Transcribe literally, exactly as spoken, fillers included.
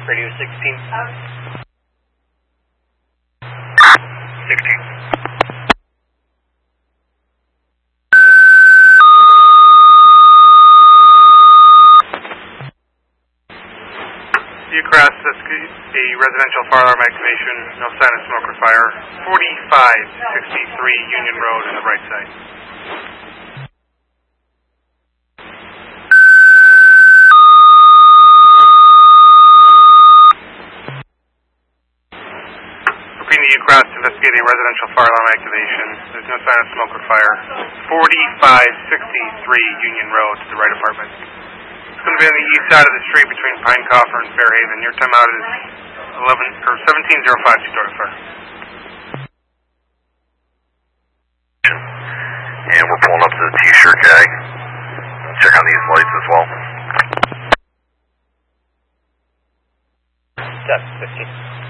Radio sixteen. sixteen. Across a residential fire alarm activation, no sign of smoke or fire. forty-five sixty-three Union Road on the right side. Repeating the Across to investigate a residential fire alarm activation. There's no sign of smoke or fire. forty-five sixty-three Union Road to the right apartment. It's going to be on the east side of the street between Pine Coffer and Fairhaven. Your timeout is eleven or seventeen oh five to start the fire. And we're pulling up to the T-shirt jag. Check on these lights as well. Test fifteen.